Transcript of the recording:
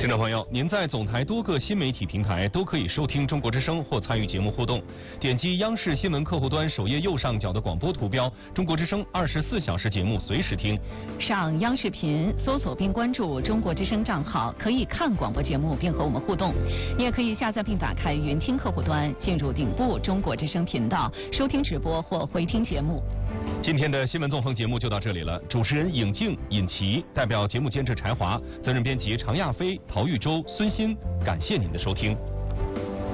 听众朋友，您在总台多个新媒体平台都可以收听中国之声或参与节目互动。点击央视新闻客户端首页右上角的广播图标，中国之声24小时节目随时听。 上央视频搜索并关注中国之声账号，可以看广播节目并和我们互动。你也可以下载并打开云听客户端，进入顶部中国之声频道，收听直播或回听节目。 今天的新闻纵横节目就到这里了。主持人尹静、尹奇，代表节目监制柴华，责任编辑常亚飞、陶玉洲、孙鑫，感谢您的收听。